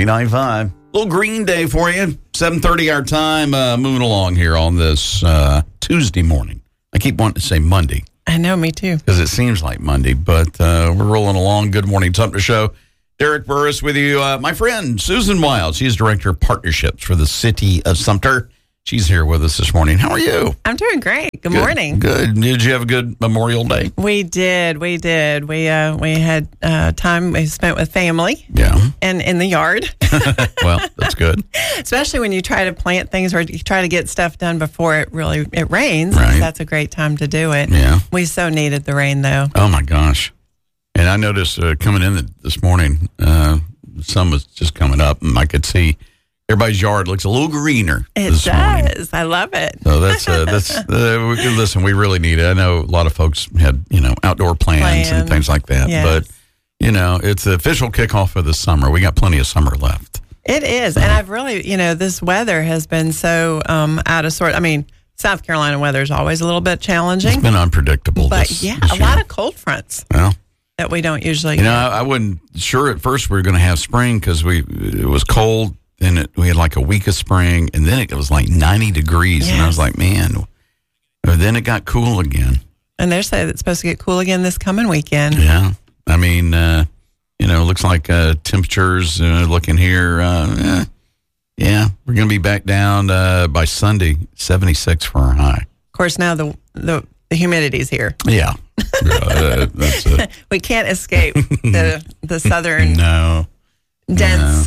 Z95. Little Green Day for you. 7:30 our time. Moving along here on this Tuesday morning. I keep wanting to say Monday. I know, me too. Because it seems like Monday, but we're rolling along. Good morning, Sumter Show. Derek Burris with you. My friend, Susan Wild. She's Director of Partnerships for the City of Sumter. She's here with us this morning. How are you? I'm doing great. Good morning. Good. Did you have a good Memorial Day? We did. We had time we spent with family. Yeah. And in the yard. Well, that's good. Especially when you try to plant things or you try to get stuff done before it rains. Right. That's a great time to do it. Yeah. We so needed the rain, though. Oh, my gosh. And I noticed coming in this morning, the sun was just coming up, and I could see everybody's yard looks a little greener. It this morning. does. I love it. So listen, we really need it. I know a lot of folks had, outdoor plans and things like that. Yes. But, it's the official kickoff of the summer. We got plenty of summer left. It is. And I've really, this weather has been so out of sort. I mean, South Carolina weather is always a little bit challenging. It's been unpredictable. But this a lot of cold fronts. Well, that we don't usually get. I wasn't sure at first we were going to have spring because it was cold. Then we had like a week of spring, and then it was like 90 degrees. Yes. And I was like, man. Then it got cool again. And they're saying it's supposed to get cool again this coming weekend. Yeah. I mean, looks like temperatures looking here. Yeah, we're going to be back down by Sunday, 76 for our high. Of course, now the humidity's here. Yeah. That's it. We can't escape the southern dense,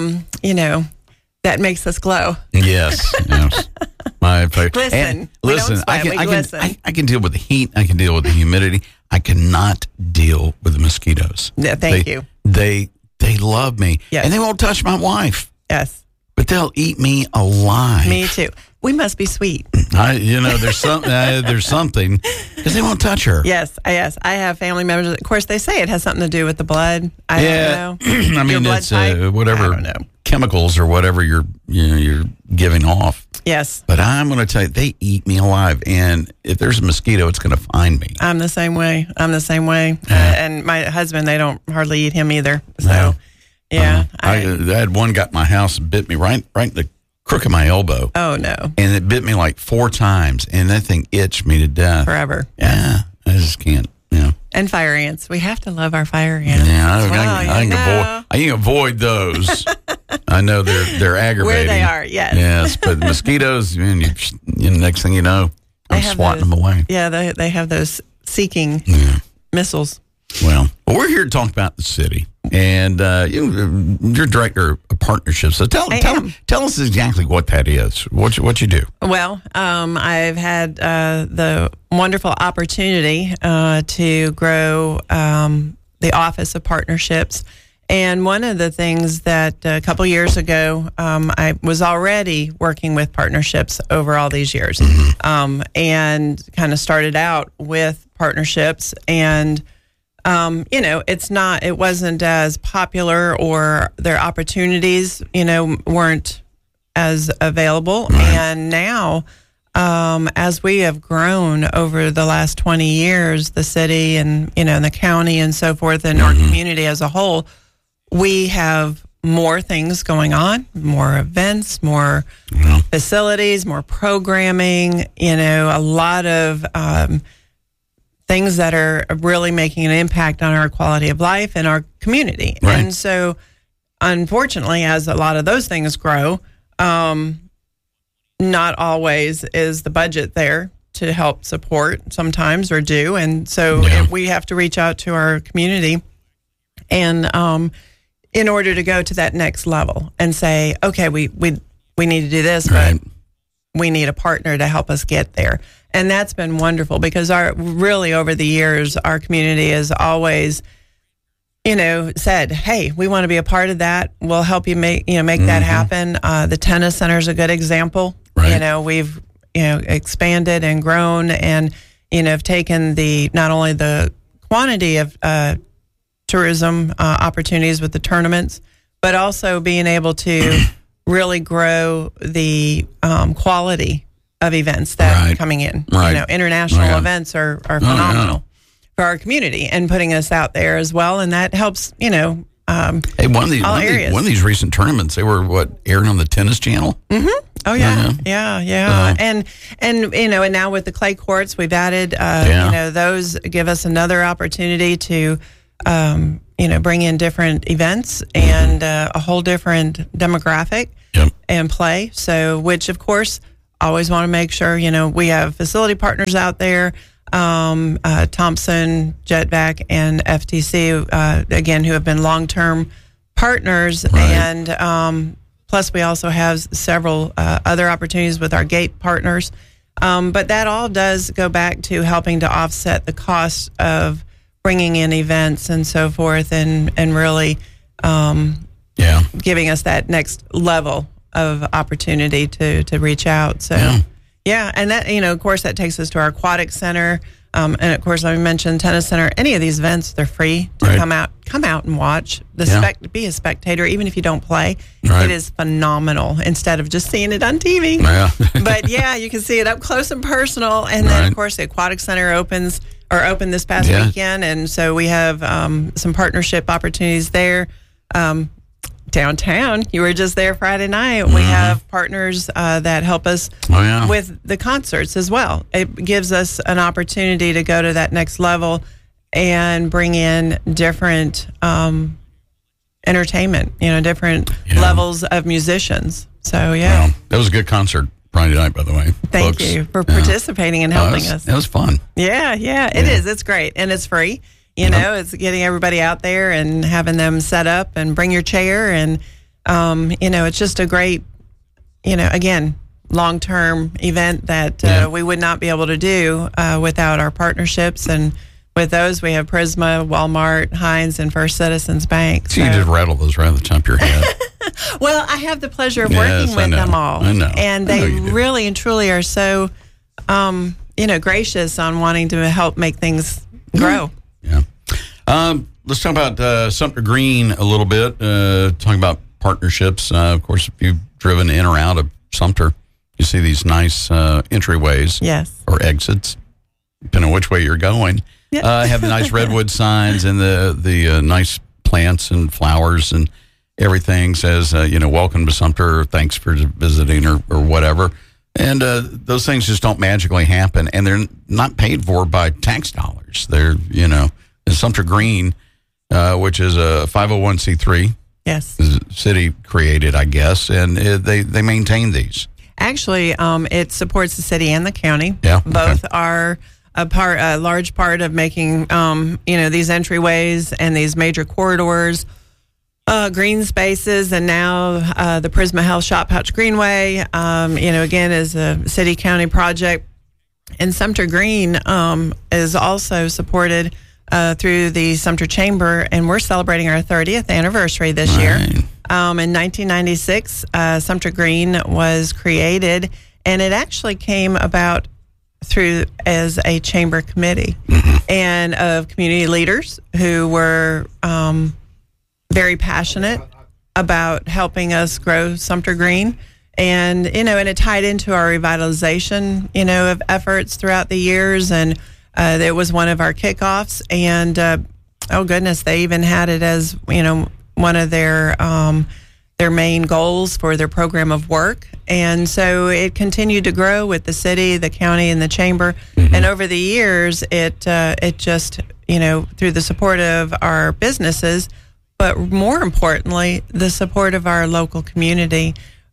that makes us glow. Yes. My Glisten. Listen, I can deal with the heat. I can deal with the humidity. I cannot deal with the mosquitoes. Yeah, thank you. They love me. Yes. And they won't touch my wife. Yes. But they'll eat me alive. Me too. We must be sweet. There's something because they won't touch her. Yes. I have family members. Of course, they say it has something to do with the blood. I don't know. I mean, it's whatever I don't know. chemicals or whatever you're giving off. Yes. But I'm going to tell you, they eat me alive, and if there's a mosquito, it's going to find me. I'm the same way. And my husband, they don't hardly eat him either. So. No. Yeah. I had one got in my house and bit me right in the crook of my elbow. Oh, no. And it bit me like 4 times, and that thing itched me to death. Forever. Yeah. I just can't, And fire ants. We have to love our fire ants. Yeah, I can avoid those. I know they're aggravating. Where they are, yes. Yes, but mosquitoes, man, next thing you know, I'm swatting them away. Yeah, they have those seeking missiles. Well, we're here to talk about the city, and you're director of partnerships. So tell us exactly what that is. What you do? Well, I've had the wonderful opportunity to grow the Office of Partnerships, and one of the things that a couple years ago I was already working with partnerships over all these years, and kind of started out with partnerships and. It wasn't as popular, or their opportunities, weren't as available. Right. And now, as we have grown over the last 20 years, the city and, the county and so forth, and our community as a whole, we have more things going on, more events, more facilities, more programming, a lot of, things that are really making an impact on our quality of life and our community. Right. And so, unfortunately, as a lot of those things grow, not always is the budget there to help support sometimes, or do. And so we have to reach out to our community and in order to go to that next level and say, okay, we need to do this, but we need a partner to help us get there. And that's been wonderful because really over the years, our community has always, said, hey, we want to be a part of that. We'll help you make that happen. The tennis center is a good example. Right. We've, expanded and grown and, have taken not only the quantity of tourism opportunities with the tournaments, but also being able to really grow the quality of events that are coming in. International events are phenomenal for our community and putting us out there as well. And that helps, Hey, one of these recent tournaments, they were airing on the Tennis Channel. Mm-hmm. Oh yeah. And and now with the clay courts, we've added those give us another opportunity to bring in different events and a whole different demographic and play. So, which of course, always want to make sure we have facility partners out there. Thompson, Jetvac, and FTC, again, who have been long-term partners. Right. And plus, we also have several other opportunities with our gate partners. But that all does go back to helping to offset the cost of bringing in events and so forth, and really giving us that next level of opportunity to reach out. So. Yeah, and that, of course, that takes us to our aquatic center. And of course, I mentioned tennis center. Any of these events, they're free to come out and watch. Be a spectator, even if you don't play. Right. It is phenomenal instead of just seeing it on TV. Yeah. But you can see it up close and personal. And then, of course, the aquatic center opened this past weekend. And so we have some partnership opportunities there. Downtown, you were just there Friday night. We have partners that help us with the concerts as well. It gives us an opportunity to go to that next level and bring in different entertainment, different levels of musicians. So, well, that was a good concert Friday night, by the way. Thank you for participating and helping us. It was fun. Yeah, it is. It's great. And it's free. It's getting everybody out there and having them set up and bring your chair. And, it's just a great, again, long-term event that we would not be able to do without our partnerships. And with those, we have Prisma, Walmart, Heinz, and First Citizens Bank. So you did rattle those right on the top of your head. Well, I have the pleasure of working with them all. I know. And they really and truly are so, gracious on wanting to help make things grow. Yeah. Let's talk about Sumter Green a little bit. Talking about partnerships. Of course, if you've driven in or out of Sumter, you see these nice entryways or exits, depending on which way you're going. Have the nice redwood signs and the nice plants and flowers and everything says, welcome to Sumter, or thanks for visiting, or whatever. And those things just don't magically happen, and they're not paid for by tax dollars. They're, Sumter Green, which is a 501c3. Yes. City created, I guess, and they maintain these. Actually, it supports the city and the county. Yeah. Both are a large part of making, these entryways and these major corridors, green spaces, and now the Prisma Health Shop Pouch Greenway, again, is a city-county project. And Sumter Green is also supported through the Sumter Chamber, and we're celebrating our 30th anniversary this year. In 1996, Sumter Green was created, and it actually came about through as a chamber committee and of community leaders who were very passionate about helping us grow Sumter Green. And, and it tied into our revitalization, of efforts throughout the years. And it was one of our kickoffs. And, they even had it as, one of their main goals for their program of work. And so it continued to grow with the city, the county, and the chamber. And over the years, it just, through the support of our businesses, but more importantly, the support of our local community.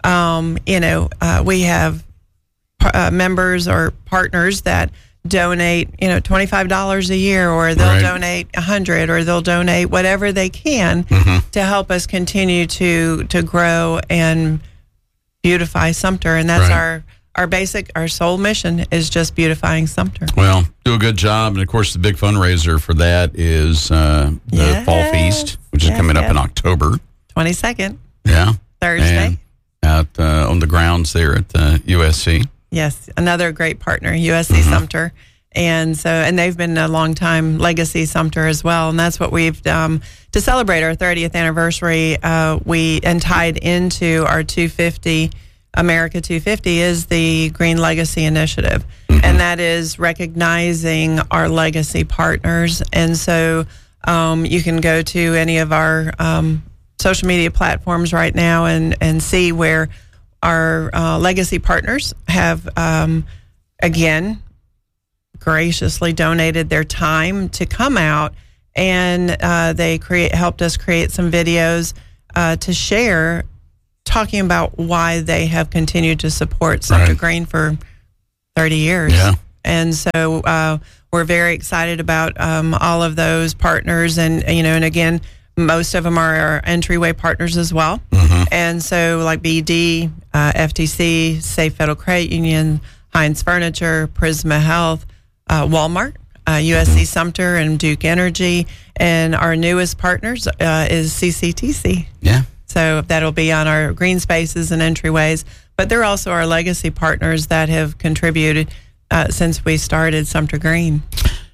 We have members or partners that donate, $25 a year, or they'll donate $100, or they'll donate whatever they can to help us continue to grow and beautify Sumter. And that's our sole mission is just beautifying Sumter. Well, do a good job. And of course, the big fundraiser for that is the Fall Feast, which is coming up in October 22nd. Yeah. Thursday. And out on the grounds there at USC. Yes, another great partner, USC Sumter. And they've been a long time legacy Sumter as well. And that's what we've to celebrate our 30th anniversary. We tied into our 250, America 250 is the Green Legacy Initiative. And that is recognizing our legacy partners. And so You can go to any of our social media platforms right now and see where our legacy partners have, again, graciously donated their time to come out, and they helped us create some videos to share, talking about why they have continued to support Sumter Green for 30 years. Yeah. And so we're very excited about all of those partners, and and again, most of them are our entryway partners as well. Mm-hmm. And so like BD, FTC, Safe Federal Credit Union, Heinz Furniture, Prisma Health, Walmart, USC Sumter, and Duke Energy. And our newest partners is CCTC. Yeah. So that'll be on our green spaces and entryways. But they're also our legacy partners that have contributed since we started Sumter Green.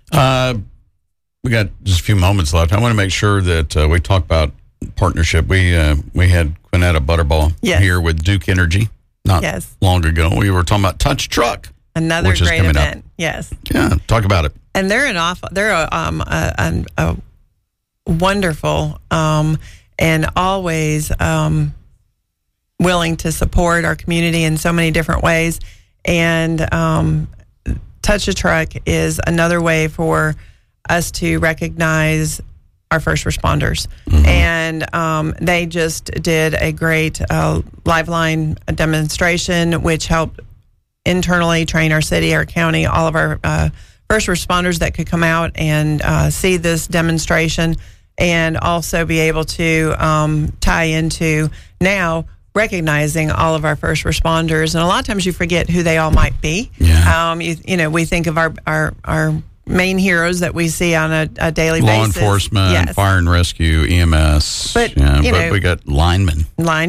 We got just a few moments left. I want to make sure that we talk about partnership. We had Quinetta Butterball here with Duke Energy not long ago. We were talking about Touch Truck. Another great event. Yes. Yeah, talk about it. And they're a wonderful and always willing to support our community in so many different ways. And Touch a Truck is another way for us to recognize our first responders. Mm-hmm. And they just did a great Liveline demonstration, which helped internally train our city, our county, all of our first responders that could come out and see this demonstration, and also be able to tie into now recognizing all of our first responders. And a lot of times you forget who they all might be. Yeah. We think of our main heroes that we see on a daily basis. Law enforcement, fire and rescue, EMS. But, but we got linemen.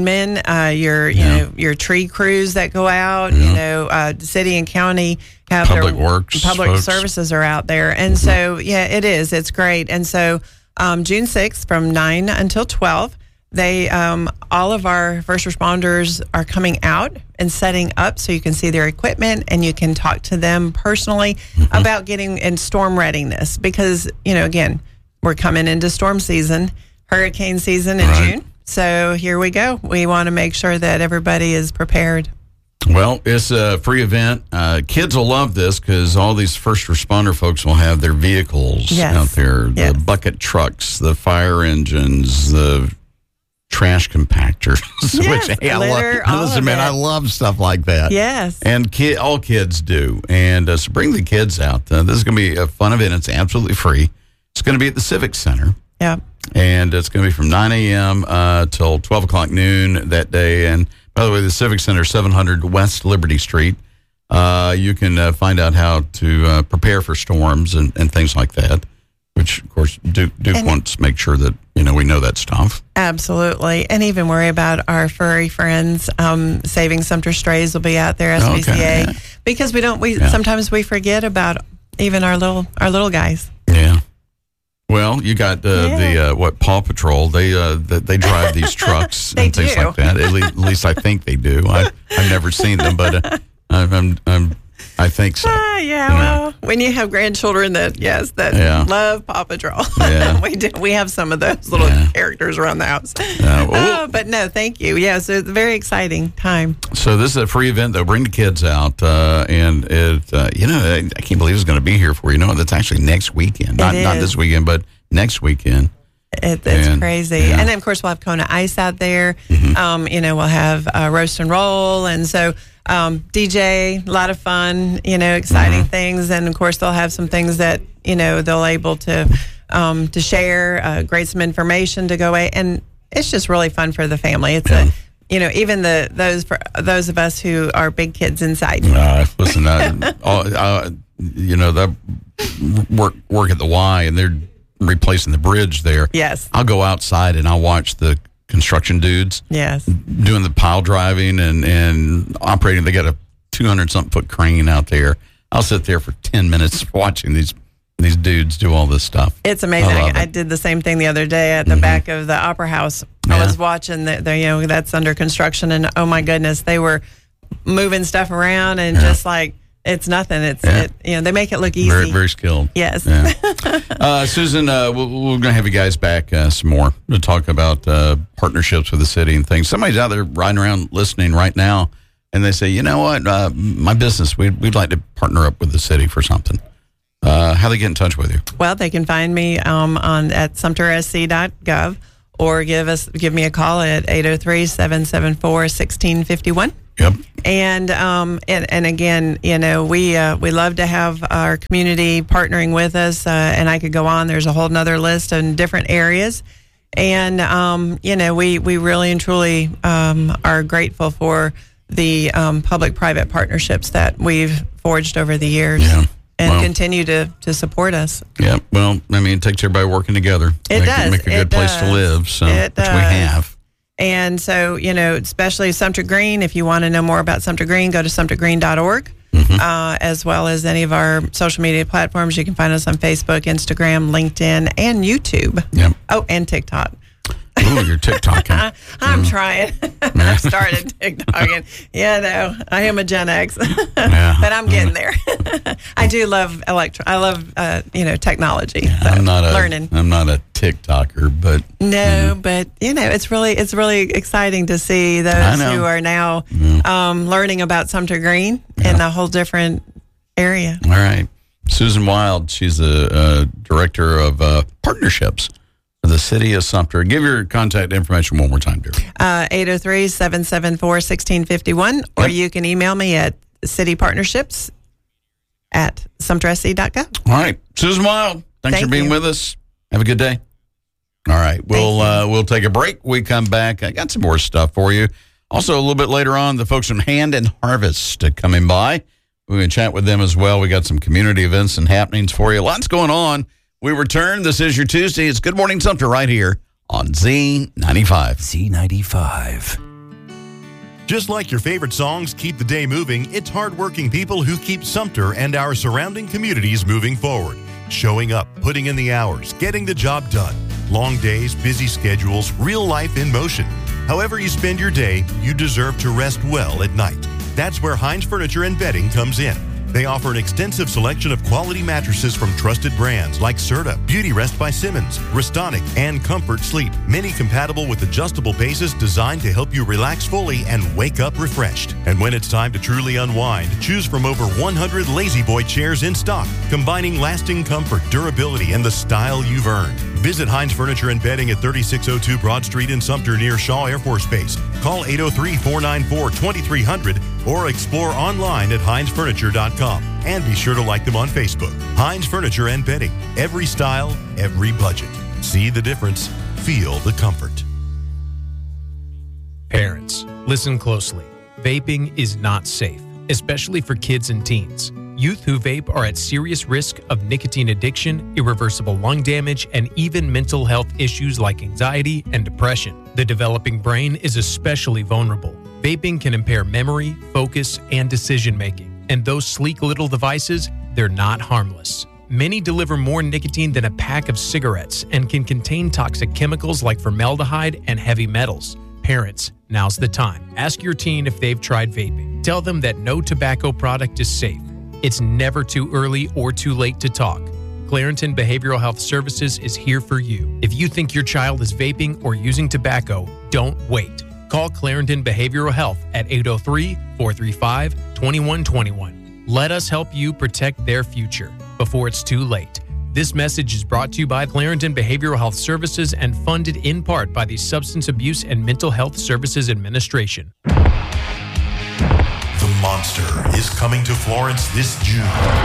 Your tree crews that go out, city and county have public works. Public services are out there. And so, it is. It's great. And so June 6th from 9 until 12, they all of our first responders are coming out and setting up so you can see their equipment and you can talk to them personally about getting in storm readiness, because again, we're coming into storm season, hurricane season in June. So here we go. We want to make sure that everybody is prepared. Well, it's a free event. Kids will love this because all these first responder folks will have their vehicles out there, the bucket trucks, the fire engines, the trash compactors, I love stuff like that. Yes. And all kids do. And so bring the kids out. This is going to be a fun event. It's absolutely free. It's going to be at the Civic Center. Yeah. And it's going to be from 9 a.m. till 12 o'clock noon that day. And by the way, the Civic Center, 700 West Liberty Street. You can find out how to prepare for storms and things like that, which, of course, Duke wants to make sure that we know that stuff. Absolutely. And even worry about our furry friends. Saving Sumter Strays will be out there, SPCA, because sometimes we forget about even our little guys. Yeah. Well, you got Paw Patrol. They drive these trucks and things like that. At least I think they do. I've never seen them, but I think so. Well, when you have grandchildren that love Paw Patrol, we have some of those little characters around the house. But no, thank you. Yeah, so it's a very exciting time. So this is a free event, though. Bring the kids out, and it, I can't believe it's going to be here for you. That's actually next weekend, not this weekend, but next weekend. It's crazy. Yeah. And then, of course, we'll have Kona Ice out there. Mm-hmm. We'll have Roast and Roll. And so DJ, a lot of fun, exciting things. And, of course, they'll have some things that, they'll able to share, some information to go away. And it's just really fun for the family. It's even those of us who are big kids inside. Listen, that work at the Y, and they're replacing the bridge there. Yes. I'll go outside and I'll watch the construction dudes. Yes. Doing the pile driving and operating. They got a 200-something foot crane out there. I'll sit there for 10 minutes watching these dudes do all this stuff. It's amazing. I did the same thing the other day at the back of the Opera House. I was watching that's under construction, and oh my goodness, they were moving stuff around and just like It's nothing. They make it look easy. Very, very skilled. Yes. Yeah. Susan, we're going to have you guys back some more to talk about partnerships with the city and things. Somebody's out there riding around listening right now, and they say, you know what, my business, we'd like to partner up with the city for something. How do they get in touch with you? Well, they can find me at sumtersc.gov or give me a call at 803-774-1651. Yep. And again, we love to have our community partnering with us, and I could go on. There's a whole nother list in different areas. And, we really and truly are grateful for the public-private partnerships that we've forged over the years. Yeah. And continue to support us. Yeah, well, I mean, it takes everybody working together. It does. Make a good place to live, so which we have. And so, especially Sumter Green, if you want to know more about Sumter Green, go to sumtergreen.org, as well as any of our social media platforms. You can find us on Facebook, Instagram, LinkedIn, and YouTube. Yep. Oh, and TikTok. Ooh, you're TikToking. I'm trying. I started TikToking. I am a Gen X, but I'm getting there. I do love I love technology. So I'm not learning. I'm not a TikToker, but but it's really exciting to see those who are now learning about Sumter Green in a whole different area. All right, Susan Wild, she's the director of partnerships for the city of Sumter. Give your contact information one more time, dear. 803-774-1651, or you can email me at citypartnerships@sumtersc.gov. All right, Susan Wild, thanks for being with us. Have a good day. All right, we'll take a break. We come back. I got some more stuff for you. Also, a little bit later on, the folks from Hand and Harvest coming by. We're going to chat with them as well. We got some community events and happenings for you. Lots going on. We return. This is your Tuesday. It's Good Morning Sumter right here on Z95. Z95. Just like your favorite songs keep the day moving, it's hardworking people who keep Sumter and our surrounding communities moving forward. Showing up, putting in the hours, getting the job done. Long days, busy schedules, real life in motion. However you spend your day, you deserve to rest well at night. That's where Hines Furniture and Bedding comes in. They offer an extensive selection of quality mattresses from trusted brands like Serta, Beauty Rest by Simmons, Restonic, and Comfort Sleep. Many compatible with adjustable bases designed to help you relax fully and wake up refreshed. And when it's time to truly unwind, choose from over 100 Lazy Boy chairs in stock, combining lasting comfort, durability, and the style you've earned. Visit Hines Furniture and Bedding at 3602 Broad Street in Sumter near Shaw Air Force Base. Call 803-494-2300 or explore online at hinesfurniture.com. And be sure to like them on Facebook. Hines Furniture and Bedding. Every style, every budget. See the difference. Feel the comfort. Parents, listen closely. Vaping is not safe, especially for kids and teens. Youth who vape are at serious risk of nicotine addiction, irreversible lung damage, and even mental health issues like anxiety and depression. The developing brain is especially vulnerable. Vaping can impair memory, focus, and decision-making. And those sleek little devices, they're not harmless. Many deliver more nicotine than a pack of cigarettes and can contain toxic chemicals like formaldehyde and heavy metals. Parents, now's the time. Ask your teen if they've tried vaping. Tell them that no tobacco product is safe. It's never too early or too late to talk. Clarington Behavioral Health Services is here for you. If you think your child is vaping or using tobacco, don't wait. Call Clarington Behavioral Health at 803-435-2121. Let us help you protect their future before it's too late. This message is brought to you by Clarington Behavioral Health Services and funded in part by the Substance Abuse and Mental Health Services Administration. The Monster is coming to Florence this June.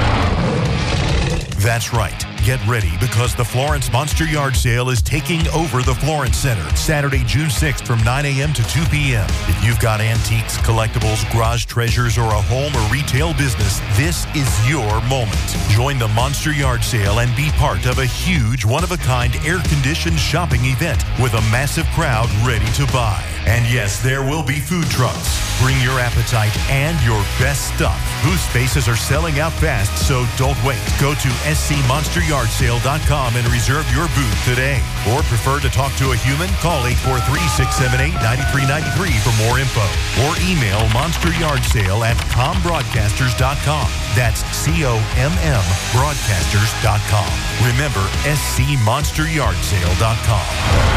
That's right. Get ready because the Florence Monster Yard Sale is taking over the Florence Center Saturday, June 6th from 9 a.m. to 2 p.m. If you've got antiques, collectibles, garage treasures, or a home or retail business, this is your moment. Join the Monster Yard Sale and be part of a huge, one-of-a-kind, air-conditioned shopping event with a massive crowd ready to buy. And yes, there will be food trucks. Bring your appetite and your best stuff. Booth spaces are selling out fast, so don't wait. Go to scmonsteryardsale.com and reserve your booth today. Or prefer to talk to a human? Call 843-678-9393 for more info. Or email monsteryardsale@combroadcasters.com. That's COMM broadcasters.com. Remember, scmonsteryardsale.com.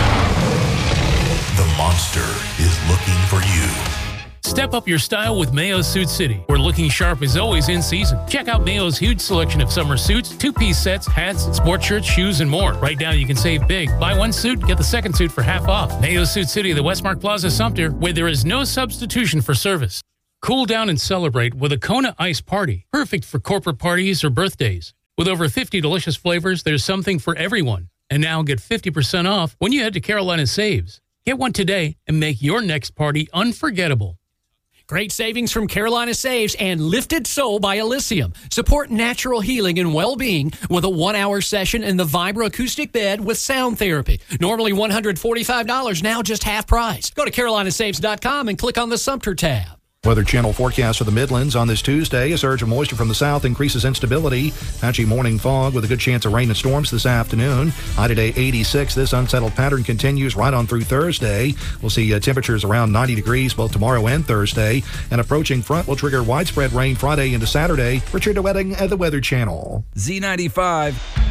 The monster is looking for you. Step up your style with Mayo's Suit City, where looking sharp is always in season. Check out Mayo's huge selection of summer suits, two-piece sets, hats, sports shirts, shoes, and more. Right now, you can save big. Buy one suit, get the second suit for half off. Mayo's Suit City, the Westmark Plaza, Sumter, where there is no substitution for service. Cool down and celebrate with a Kona Ice Party, perfect for corporate parties or birthdays. With over 50 delicious flavors, there's something for everyone. And now get 50% off when you head to Carolina Saves. Get one today and make your next party unforgettable. Great savings from Carolina Saves and Lifted Soul by Elysium. Support natural healing and well-being with a 1-hour session in the Vibra acoustic bed with sound therapy. Normally $145, now just half price. Go to carolinasaves.com and click on the Sumter tab. Weather Channel forecast for the Midlands on this Tuesday. A surge of moisture from the south increases instability. Patchy morning fog with a good chance of rain and storms this afternoon. High today 86. This unsettled pattern continues right on through Thursday. We'll see temperatures around 90 degrees both tomorrow and Thursday. An approaching front will trigger widespread rain Friday into Saturday. Richard DeWetting at the Weather Channel. Z95.